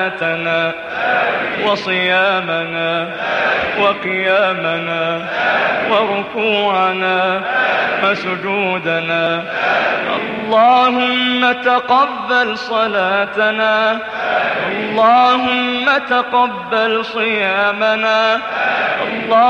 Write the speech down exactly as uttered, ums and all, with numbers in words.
صلاتنا وصيامنا وقيامنا وركوعنا وسجودنا. اللهم تقبل صلاتنا، اللهم تقبل صيامنا، اللهم